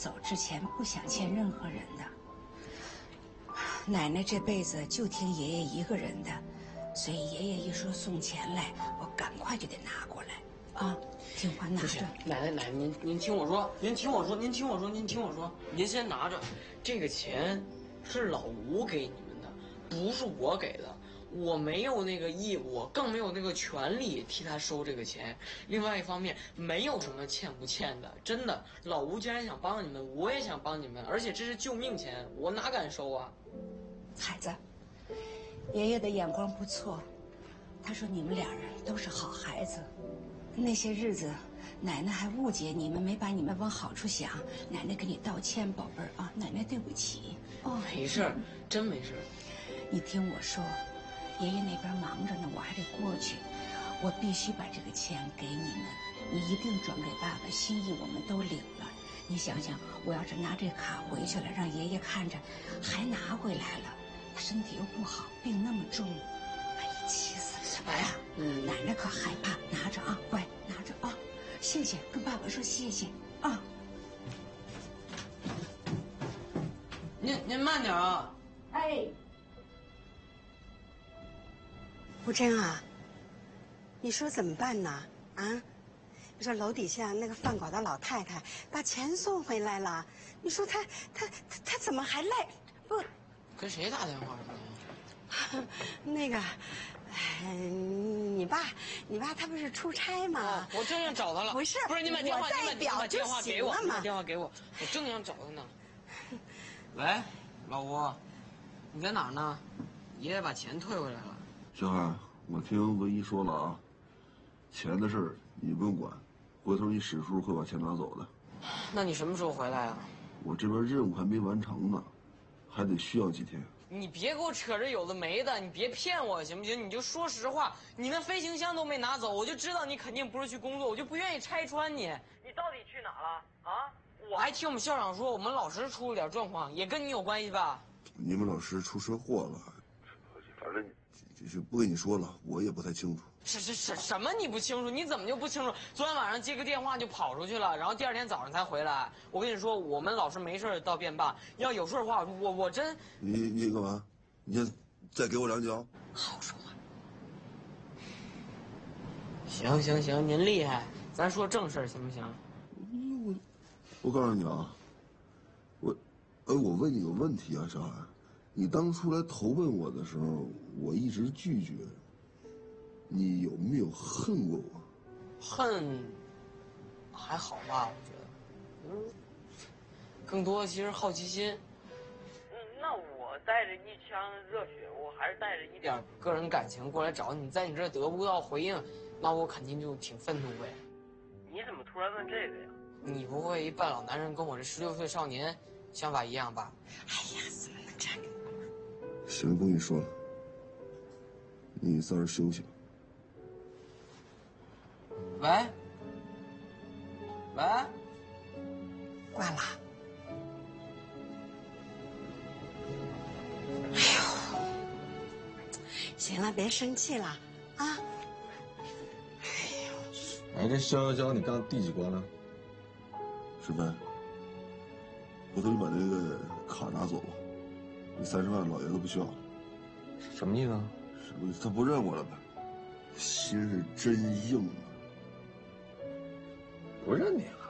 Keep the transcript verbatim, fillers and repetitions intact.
走之前不想欠任何人的。奶奶这辈子就听爷爷一个人的，所以爷爷一说送钱来，我赶快就得拿过来啊！听话拿着。 奶奶奶奶，您您听我说，您听我说，您听我说，您听我说，您先拿着，这个钱是老吴给你们的，不是我给的。我没有那个义务，更没有那个权利替他收这个钱。另外一方面，没有什么欠不欠的，真的。老吴既然想帮你们，我也想帮你们，而且这是救命钱，我哪敢收啊？ 孩子，爷爷的眼光不错，他说你们俩人都是好孩子。那些日子，奶奶还误解你们，没把你们往好处想。奶奶给你道歉，宝贝儿啊，奶奶对不起。 哦，没事，真没事。 你听我说。爷爷那边忙着呢，我还得过去。我必须把这个钱给你们，你一定转给爸爸，心意我们都领了。你想想，我要是拿这卡回去了，让爷爷看着，还拿回来了，他身体又不好，病那么重，哎呀，气死什么呀？嗯，奶奶可害怕，拿着啊，乖，拿着啊，谢谢，跟爸爸说谢谢啊。 您您慢点啊。 哎。 吴真啊，你说怎么办呢？啊，你说楼底下那个饭馆的老太太把钱送回来了，你说她她她她怎么还赖？不， 跟谁打电话呢？那个，哎，你爸，你爸他不是出差吗？ 哦，我正想找他了。 不是， 不是你把电话，你把电话电话给我， 你把电话给我，我正想找他呢。喂，老吴，你在哪儿呢？爷爷把钱退回来了。 小海，我听文一说了啊，钱的事儿你不用管，回头一史叔会把钱拿走的。 那你什么时候回来啊？ 我这边任务还没完成呢，还得需要几天。 你别给我扯这有的没的，你别骗我行不行？你就说实话，你那飞行箱都没拿走，我就知道你肯定不是去工作，我就不愿意拆穿你。你到底去哪了啊？我还听我们校长说，我们老师出了点状况，也跟你有关系吧？ 你们老师出车祸了，反正。就不跟你说了，我也不太清楚。 什什什什么？你不清楚？你怎么就不清楚？昨天晚上接个电话就跑出去了，然后第二天早上才回来。我跟你说，我们老师没事到便罢，要有事的话，我我真…… 你你干嘛？你先再给我两脚。 好说话。行行行，您厉害，咱说正事行不行？ 我我告诉你啊，我，哎，我问你个问题啊，小海。你当初来投奔我的时候，我一直拒绝。你有没有恨过我？ 恨，还好吧，我觉得，嗯，更多其实好奇心。嗯，那我带着一腔热血，我还是带着一点个人感情过来找你，在你这得不到回应，那我肯定就挺愤怒呗。你怎么突然问这个呀？你不会一半老男人跟我这十六岁少年想法一样吧？ 哎呀，怎么能这样？ 行，不跟你说了，你早点休息吧。 喂，喂， 挂了。哎呦，行了，别生气了啊。哎呦，哎，这逍遥胶你刚第几关了？ 石飞，回头你把那个卡拿走吧。你三十万老爷子不需要了。 什么意思啊？ 什么意思？他不认我了呗？心是真硬啊！ 不认你啊？